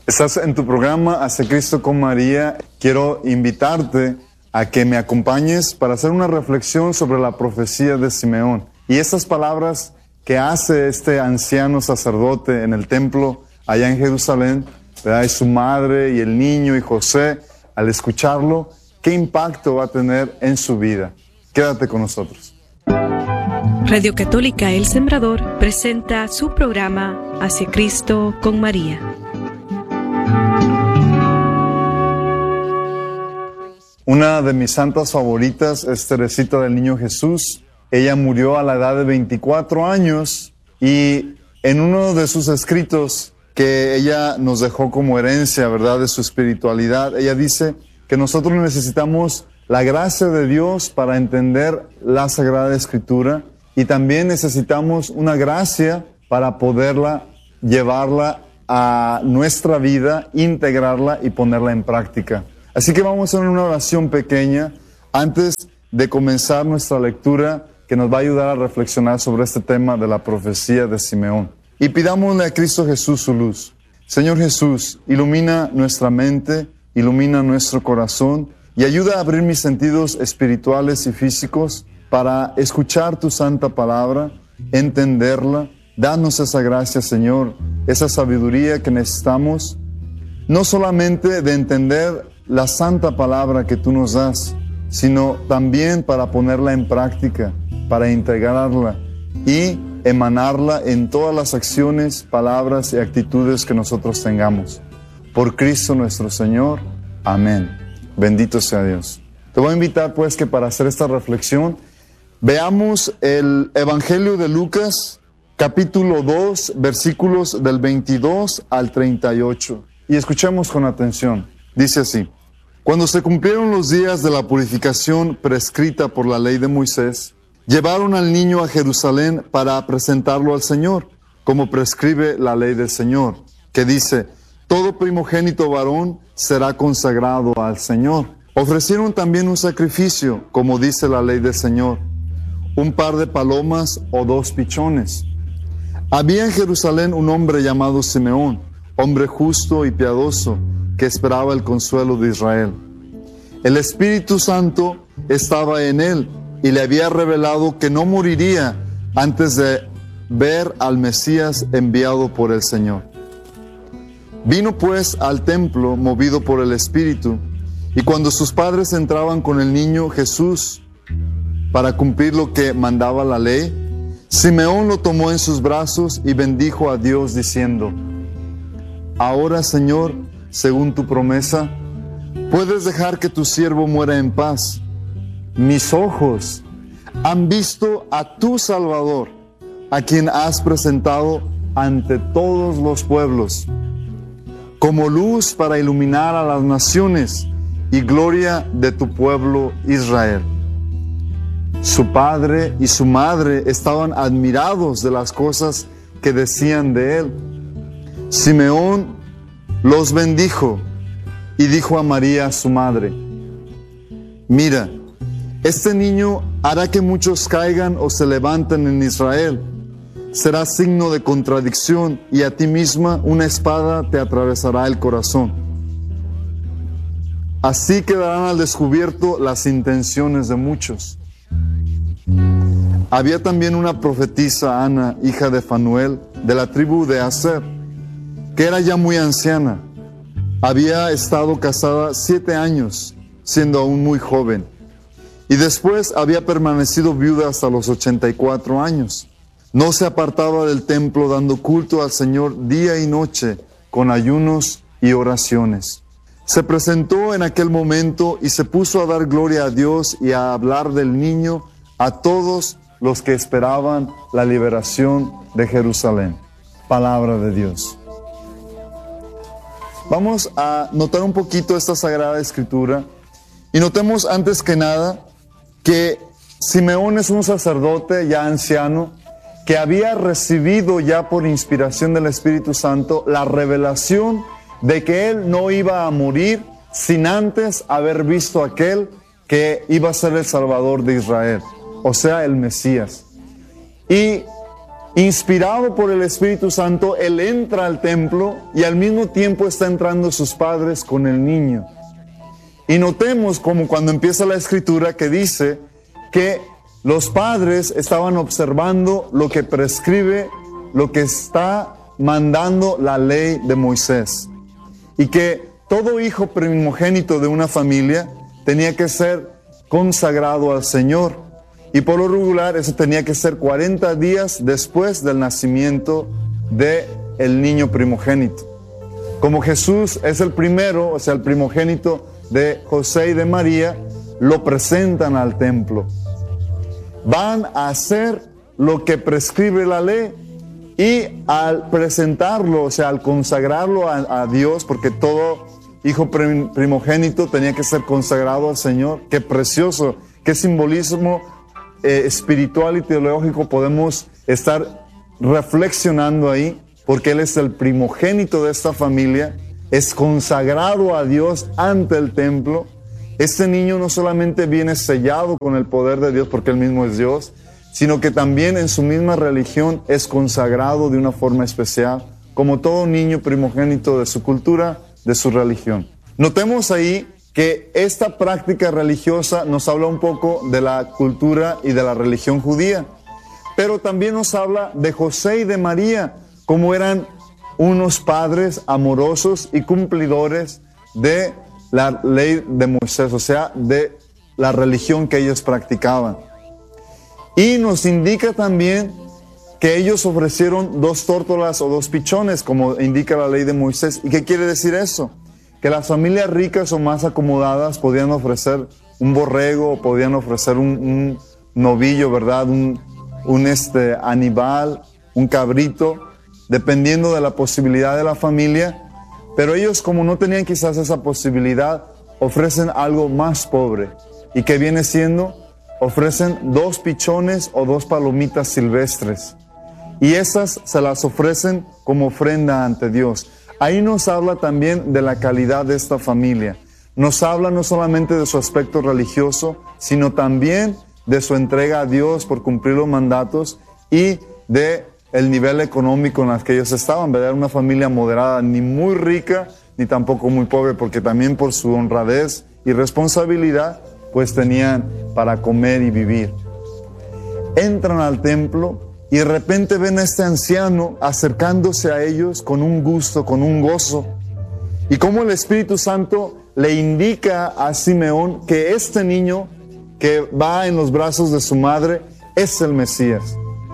Estás en tu programa Hacia Cristo con María. Quiero invitarte a que me acompañes para hacer una reflexión sobre la profecía de Simeón. Y estas palabras que hace este anciano sacerdote en el templo allá en Jerusalén, ¿verdad? Y su madre y el niño y José, al escucharlo, ¿qué impacto va a tener en su vida? Quédate con nosotros. Radio Católica El Sembrador presenta su programa Hacia Cristo con María. Una de mis santas favoritas es Teresita del Niño Jesús. Ella murió a la edad de 24 años y en uno de sus escritos que ella nos dejó como herencia, ¿verdad?, de su espiritualidad, ella dice que nosotros necesitamos la gracia de Dios para entender la Sagrada Escritura y también necesitamos una gracia para poderla llevarla a nuestra vida, integrarla y ponerla en práctica. Así que vamos a hacer una oración pequeña antes de comenzar nuestra lectura que nos va a ayudar a reflexionar sobre este tema de la profecía de Simeón. Y pidámosle a Cristo Jesús su luz. Señor Jesús, ilumina nuestra mente, ilumina nuestro corazón y ayuda a abrir mis sentidos espirituales y físicos para escuchar tu santa palabra, entenderla. Danos esa gracia, Señor, esa sabiduría que necesitamos, no solamente de entender la santa palabra que tú nos das, sino también para ponerla en práctica, para integrarla y emanarla en todas las acciones, palabras y actitudes que nosotros tengamos. Por Cristo nuestro Señor. Amén. Bendito sea Dios. Te voy a invitar pues que para hacer esta reflexión veamos el Evangelio de Lucas, capítulo 2, versículos del 22 al 38. Y escuchemos con atención. Dice así: Cuando se cumplieron los días de la purificación prescrita por la ley de Moisés, llevaron al niño a Jerusalén para presentarlo al Señor, como prescribe la ley del Señor, que dice: todo primogénito varón será consagrado al Señor. Ofrecieron también un sacrificio, como dice la ley del Señor, un par de palomas o 2 pichones. Había en Jerusalén un hombre llamado Simeón, hombre justo y piadoso, que esperaba el consuelo de Israel. El Espíritu Santo estaba en él y le había revelado que no moriría antes de ver al Mesías enviado por el Señor. Vino pues al templo movido por el Espíritu, y cuando sus padres entraban con el niño Jesús para cumplir lo que mandaba la ley, Simeón lo tomó en sus brazos y bendijo a Dios diciendo: ahora, Señor, según tu promesa, puedes dejar que tu siervo muera en paz. Mis ojos han visto a tu Salvador, a quien has presentado ante todos los pueblos, como luz para iluminar a las naciones y gloria de tu pueblo Israel. Su padre y su madre estaban admirados de las cosas que decían de él. Simeón los bendijo y dijo a María, su madre: mira, este niño hará que muchos caigan o se levanten en Israel. Será signo de contradicción y a ti misma una espada te atravesará el corazón. Así quedarán al descubierto las intenciones de muchos. Había también una profetisa, Ana, hija de Fanuel, de la tribu de Aser, que era ya muy anciana. Había estado casada 7 años, siendo aún muy joven, y después había permanecido viuda hasta los 84 años. No se apartaba del templo dando culto al Señor día y noche con ayunos y oraciones. Se presentó en aquel momento y se puso a dar gloria a Dios y a hablar del niño a todos los que esperaban la liberación de Jerusalén. Palabra de Dios. Vamos a notar un poquito esta Sagrada Escritura y notemos antes que nada que Simeón es un sacerdote ya anciano que había recibido ya por inspiración del Espíritu Santo la revelación de que él no iba a morir sin antes haber visto a aquel que iba a ser el Salvador de Israel, o sea, el Mesías. Y inspirado por el Espíritu Santo, él entra al templo y al mismo tiempo está entrando sus padres con el niño. Y notemos como cuando empieza la escritura que dice que los padres estaban observando lo que prescribe, lo que está mandando la ley de Moisés. Y que todo hijo primogénito de una familia tenía que ser consagrado al Señor. Y por lo regular eso tenía que ser 40 días después del nacimiento del niño primogénito. Como Jesús es el primero, o sea, el primogénito de José y de María, lo presentan al templo. Van a hacer lo que prescribe la ley y al presentarlo, o sea, al consagrarlo a Dios, porque todo hijo primogénito tenía que ser consagrado al Señor. Qué precioso, qué simbolismo espiritual y teológico podemos estar reflexionando ahí, porque Él es el primogénito de esta familia, es consagrado a Dios ante el templo. Este niño no solamente viene sellado con el poder de Dios porque Él mismo es Dios, sino que también en su misma religión es consagrado de una forma especial, como todo niño primogénito de su cultura, de su religión. Notemos ahí que esta práctica religiosa nos habla un poco de la cultura y de la religión judía, pero también nos habla de José y de María, como eran unos padres amorosos y cumplidores de la ley de Moisés, o sea, de la religión que ellos practicaban. Y nos indica también que ellos ofrecieron 2 tórtolas o 2 pichones, como indica la ley de Moisés. ¿Y qué quiere decir eso? Que las familias ricas o más acomodadas podían ofrecer un borrego, podían ofrecer un novillo, ¿verdad? Un animal, un cabrito, dependiendo de la posibilidad de la familia. Pero ellos, como no tenían quizás esa posibilidad, ofrecen algo más pobre. ¿Y qué viene siendo? Ofrecen 2 pichones o 2 palomitas silvestres. Y esas se las ofrecen como ofrenda ante Dios. Ahí nos habla también de la calidad de esta familia. Nos habla no solamente de su aspecto religioso, sino también de su entrega a Dios por cumplir los mandatos y de el nivel económico en el que ellos estaban, ¿verdad? Una familia moderada, ni muy rica, ni tampoco muy pobre, porque también por su honradez y responsabilidad, pues tenían para comer y vivir. Entran al templo y de repente ven a este anciano acercándose a ellos con un gusto, con un gozo. Y como el Espíritu Santo le indica a Simeón que este niño que va en los brazos de su madre es el Mesías.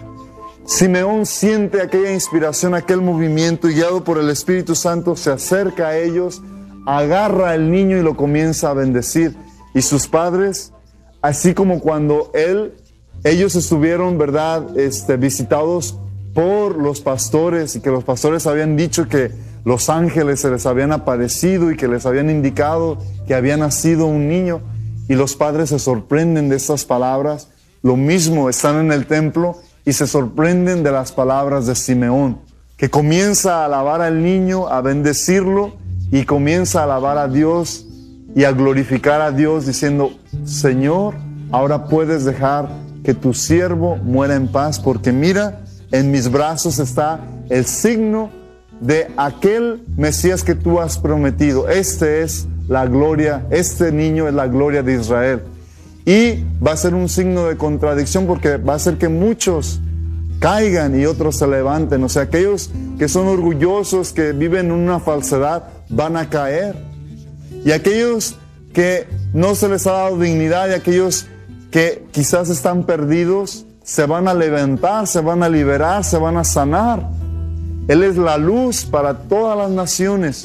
Simeón siente aquella inspiración, aquel movimiento, y guiado por el Espíritu Santo se acerca a ellos, agarra al niño y lo comienza a bendecir. Y sus padres, así como cuando ellos estuvieron, ¿verdad?, visitados por los pastores, y que los pastores habían dicho que los ángeles se les habían aparecido y que les habían indicado que había nacido un niño, y los padres se sorprenden de estas palabras. Lo mismo, están en el templo y se sorprenden de las palabras de Simeón, que comienza a alabar al niño, a bendecirlo, y comienza a alabar a Dios y a glorificar a Dios diciendo: Señor, ahora puedes dejar que tu siervo muera en paz, porque mira, en mis brazos está el signo de aquel Mesías que tú has prometido. Este es la gloria, este niño es la gloria de Israel. Y va a ser un signo de contradicción, porque va a hacer que muchos caigan y otros se levanten. O sea, aquellos que son orgullosos, que viven en una falsedad, van a caer. Y aquellos que no se les ha dado dignidad, y aquellos que quizás están perdidos, se van a levantar, se van a liberar, se van a sanar. Él es la luz para todas las naciones.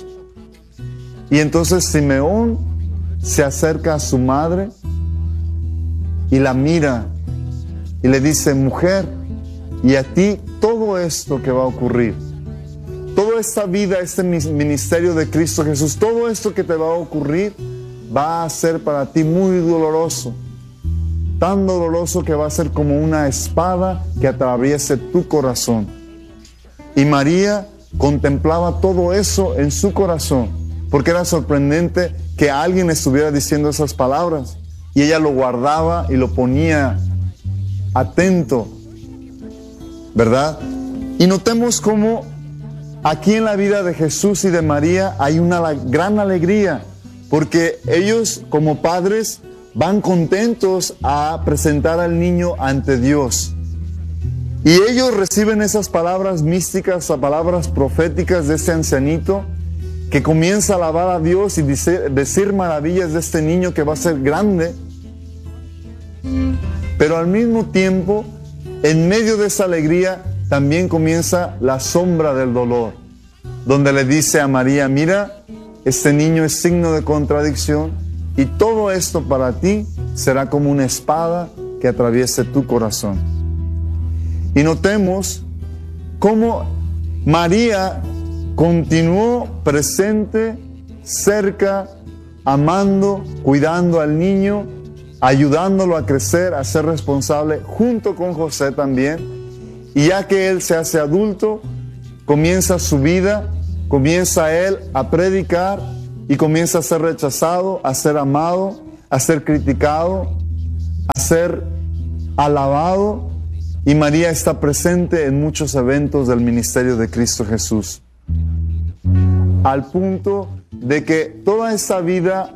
Y entonces Simeón se acerca a su madre y la mira y le dice: mujer, y a ti todo esto que va a ocurrir, toda esta vida, este ministerio de Cristo Jesús, todo esto que te va a ocurrir va a ser para ti muy doloroso, tan doloroso que va a ser como una espada que atraviese tu corazón. Y María contemplaba todo eso en su corazón, porque era sorprendente que alguien estuviera diciendo esas palabras, y ella lo guardaba y lo ponía atento. ¿verdad? Y notemos cómo aquí en la vida de Jesús y de María hay una gran alegría, porque ellos como padres van contentos a presentar al niño ante Dios. Y ellos reciben esas palabras místicas, esas palabras proféticas de este ancianito que comienza a alabar a Dios y decir maravillas de este niño que va a ser grande. Pero al mismo tiempo, en medio de esa alegría, también comienza la sombra del dolor, donde le dice a María, mira, este niño es signo de contradicción y todo esto para ti será como una espada que atraviese tu corazón. Y notemos cómo María continuó presente, cerca, amando, cuidando al niño, ayudándolo a crecer, a ser responsable, junto con José también. Y ya que él se hace adulto, comienza su vida, comienza él a predicar y comienza a ser rechazado, a ser amado, a ser criticado, a ser alabado. Y María está presente en muchos eventos del ministerio de Cristo Jesús. Al punto de que toda esa vida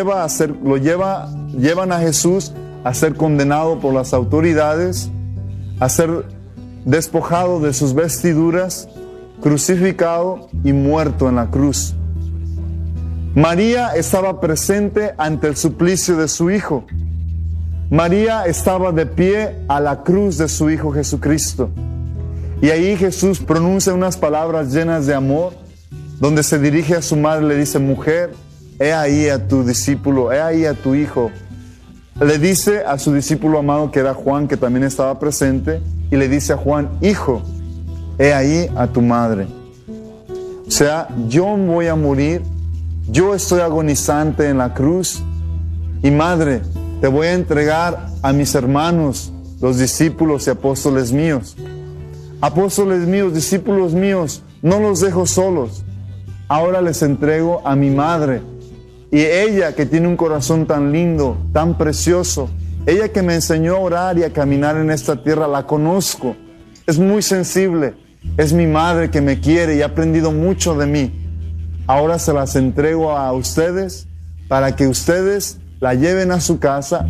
llevan a Jesús a ser condenado por las autoridades, a ser despojado de sus vestiduras, crucificado y muerto en la cruz. María estaba presente ante el suplicio de su Hijo. María estaba de pie a la cruz de su Hijo Jesucristo. Y ahí Jesús pronuncia unas palabras llenas de amor, donde se dirige a su madre y le dice, mujer, he ahí a tu discípulo, he ahí a tu hijo. Le dice a su discípulo amado, que era Juan, que también estaba presente, y le dice a Juan, hijo, he ahí a tu madre. O sea, yo voy a morir, yo estoy agonizante en la cruz, y madre, te voy a entregar a mis hermanos, los discípulos y apóstoles míos. Apóstoles míos, discípulos míos, no los dejo solos. Ahora les entrego a mi madre. Y ella que tiene un corazón tan lindo, tan precioso, ella que me enseñó a orar y a caminar en esta tierra, la conozco. Es muy sensible. Es mi madre que me quiere y ha aprendido mucho de mí. Ahora se las entrego a ustedes para que ustedes la lleven a su casa,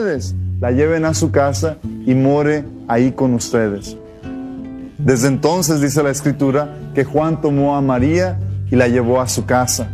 y more ahí con ustedes. Desde entonces dice la Escritura que Juan tomó a María y la llevó a su casa.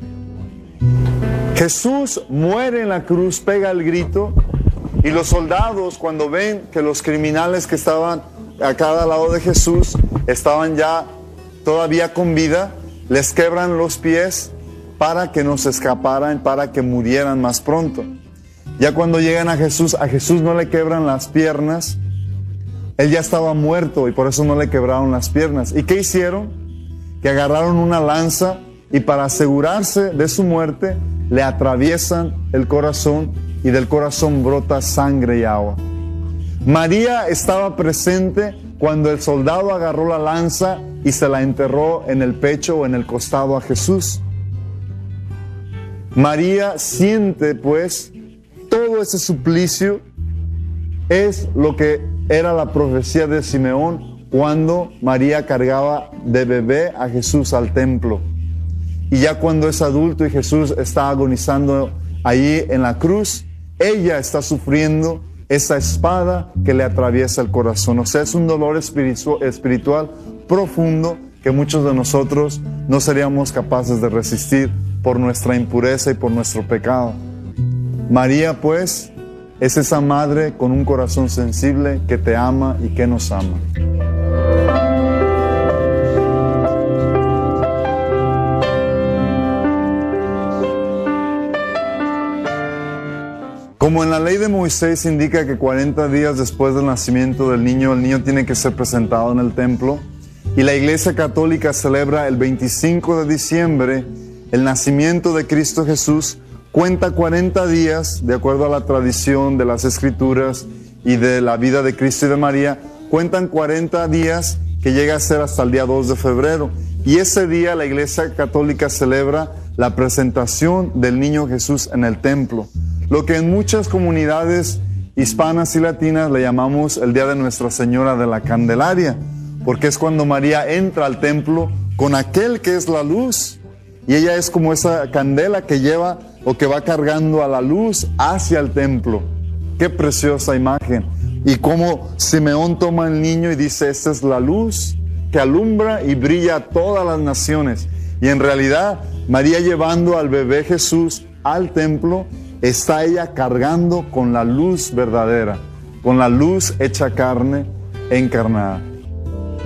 Jesús muere en la cruz, pega el grito, y los soldados, cuando ven que los criminales que estaban a cada lado de Jesús estaban ya todavía con vida, les quebran los pies para que no se escaparan, para que murieran más pronto. Ya cuando llegan a Jesús no le quebran las piernas. Él ya estaba muerto y por eso no le quebraron las piernas. ¿Y qué hicieron? Que agarraron una lanza y para asegurarse de su muerte, le atraviesan el corazón y del corazón brota sangre y agua. María estaba presente cuando el soldado agarró la lanza y se la enterró en el pecho o en el costado a Jesús. María siente pues todo ese suplicio. Es lo que era la profecía de Simeón cuando María cargaba de bebé a Jesús al templo. Y ya cuando es adulto y Jesús está agonizando ahí en la cruz, ella está sufriendo esa espada que le atraviesa el corazón. O sea, es un dolor espiritual profundo que muchos de nosotros no seríamos capaces de resistir por nuestra impureza y por nuestro pecado. María, pues, es esa madre con un corazón sensible que te ama y que nos ama. Como en la ley de Moisés indica que 40 días después del nacimiento del niño, el niño tiene que ser presentado en el templo, y la Iglesia Católica celebra el 25 de diciembre el nacimiento de Cristo Jesús, cuenta 40 días, de acuerdo a la tradición de las Escrituras y de la vida de Cristo y de María, cuentan 40 días que llega a ser hasta el día 2 de febrero. Y ese día la Iglesia Católica celebra la presentación del niño Jesús en el templo. Lo que en muchas comunidades hispanas y latinas le llamamos el día de Nuestra Señora de la Candelaria, porque es cuando María entra al templo con aquel que es la luz. Y ella es como esa candela que lleva o que va cargando a la luz hacia el templo. Qué preciosa imagen. Y cómo Simeón toma al niño y dice, esta es la luz que alumbra y brilla a todas las naciones. Y en realidad, María llevando al bebé Jesús al templo, está ella cargando con la luz verdadera, con la luz hecha carne, encarnada.